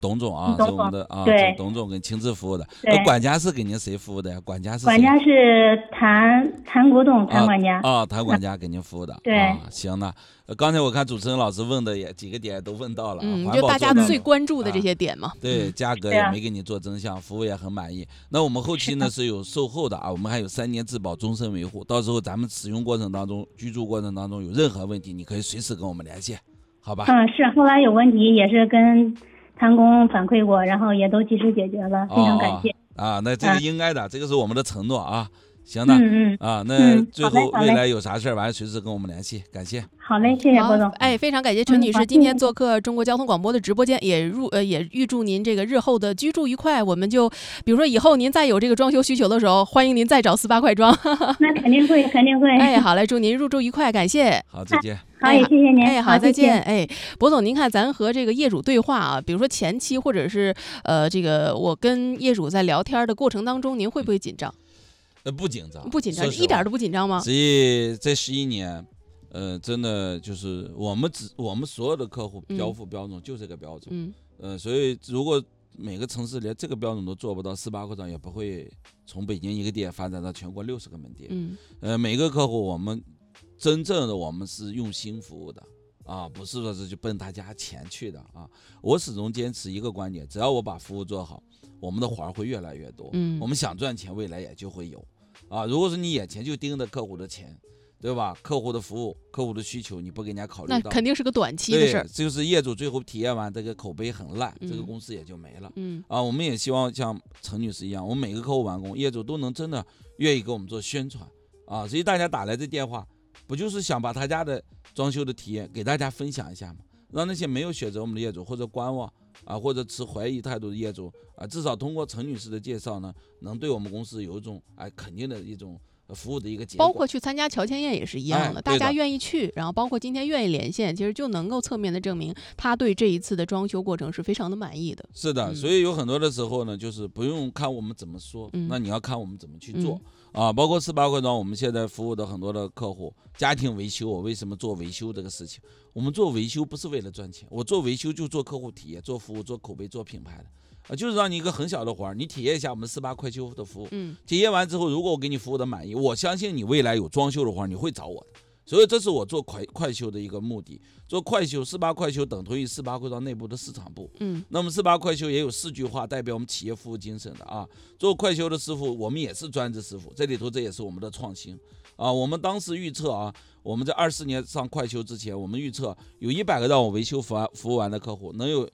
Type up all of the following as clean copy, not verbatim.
董总啊，是我们的啊， 对， 董总给亲自服务的。 对， 管家是给您谁服务的呀？管家是谁？ 管家是谭国栋，谭管家。 谭管家给您服务的。 对， 行了。刚才我看主持人老师问的也几个点都问到了， 就大家最关注的这些点嘛。 对，价格也没给你做增项，服务也很满意。那我们后期呢是有售后的啊，我们还有3年质保终身维护，到时候咱们使用过程当中、居住过程当中有任何问题，你可以随时跟我们联系，好吧？ 是，后来有问题也是跟谭工反馈过，然后也都及时解决了，非常感谢。 那这个应该的，这个是我们的承诺啊。行的，那最后未来有啥事儿，完了随时跟我们联系，感谢。 好嘞，谢谢郭总。 非常感谢陈女士今天做客中国交通广播的直播间，也预祝您这个日后的居住愉快。我们就比如说以后您再有这个装修需求的时候，欢迎您再找4-8块庄。 那肯定会，肯定会。 好嘞，祝您入住愉快，感谢。 好，再见。 好，也谢谢您。 好，再见。博总，您看咱和这个业主对话啊，比如说前期或者是这个我跟业主在聊天的过程当中，您会不会紧张？ 不紧张， 不紧张，一点都不紧张吗？ 所以这11年，真的就是我们所有的客户交付标准就这个标准，所以如果每个城市连这个标准都做不到，4-8块庄也不会从北京1个店发展到全国60个门店。每个客户我们真正的我们是用心服务的啊，不是说是去奔大家钱去的啊。我始终坚持一个观点，只要我把服务做好，我们的活儿会越来越多。我们想赚钱，未来也就会有。如果说你眼前就盯着客户的钱，对吧？客户的服务、客户的需求，你不给人家考虑到， 那肯定是个短期的事儿。 就是业主最后体验完这个口碑很烂，这个公司也就没了。我们也希望像陈女士一样，我们每个客户完工，业主都能真的愿意给我们做宣传啊。所以大家打来这电话，不就是想把他家的装修的体验给大家分享一下吗？让那些没有选择我们的业主或者观望或者持怀疑态度的业主至少通过陈女士的介绍呢，能对我们公司有一种肯定的一种服务的一个结果。 包括去参加乔迁宴也是一样的，大家愿意去，然后包括今天愿意连线，其实就能够侧面的证明他对这一次的装修过程是非常的满意的。 是的，所以有很多的时候呢，就是不用看我们怎么说，那你要看我们怎么去做。包括4-8块庄，我们现在服务的很多的客户，家庭维修，我为什么做维修这个事情？我们做维修不是为了赚钱，我做维修就做客户体验、做服务、做口碑、做品牌的，就是让你一个很小的活儿，你体验一下我们4-8块修的服务。体验完之后，如果我给你服务的满意，我相信你未来有装修的活儿，你会找我的。所以这是我做快修的一个目的。做快修，4-8快修等同于4-8块庄内部的市场部。那么4-8快修也有4句话代表我们企业服务精神的啊。做快修的师傅，我们也是专职师傅，这里头这也是我们的创新啊。我们当时预测我们在24年上快修之前，我们预测有100个让我维修服务完的客户，能有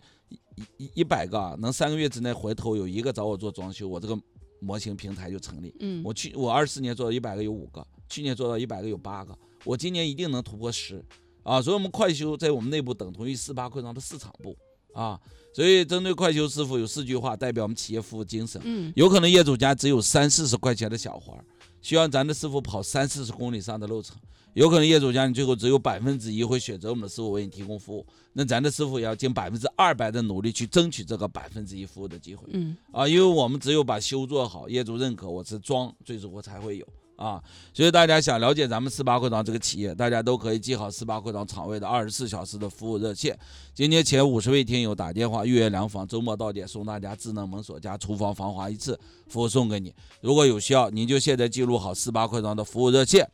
100个能3个月之内回头有1个找我做装修，我这个模型平台就成立。我24年做到100个有5个，去年做到100个有8个，我今年一定能突破10所以我们快修在我们内部等同于4-8块庄的市场部所以针对快修师傅有4句话代表我们企业服务精神。有可能业主家只有30-40块钱的小活，需要咱的师傅跑30-40公里上的路程，有可能业主家你最后只有1%会选择我们的师傅为你提供服务，那咱的师傅也要尽200%的努力去争取这个1%服务的机会。因为我们只有把修做好，业主认可，我是装，最后才会有所以大家想了解咱们4-8块庄这个企业，大家都可以记好4-8块庄厂位的24小时的服务热线。今天前50位听友打电话预约量房，周末到点送大家智能门锁加厨房防滑1次，服务送给你。如果有需要，您就现在记录好4-8块庄的服务热线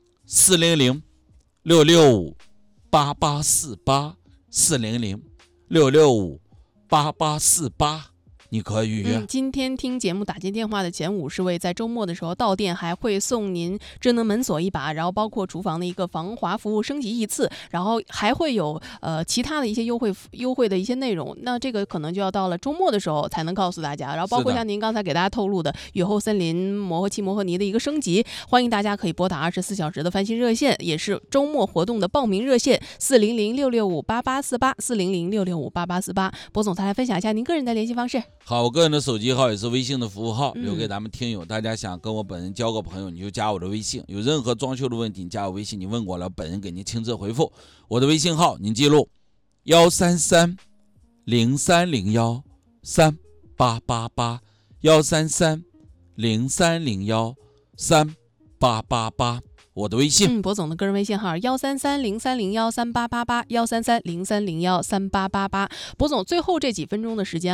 ：400-665-8848，400-665-8848，你可以预约。 今天听节目打进电话的前50位，在周末的时候到店还会送您智能门锁1把，然后包括厨房的一个防滑服务升级1次，然后还会有其他的一些优惠的一些内容。那这个可能就要到了周末的时候才能告诉大家。然后包括像您刚才给大家透露的雨后森林磨合器磨合泥的一个升级，欢迎大家可以拨打24小时的翻新热线，也是周末活动的报名热线400-665-8848，400-665-8848。博总再来分享一下您个人的联系方式。 好，我个人的手机号也是微信的服务号，留给咱们听友。大家想跟我本人交个朋友，你就加我的微信。有任何装修的问题，你加我微信，你问我了，本人给您亲自回复。我的微信号您记录133-0301-3888，133-0301-3888，我的微信。 博总的个人微信号133-0301-3888，133-0301-3888。博总最后这几分钟的时间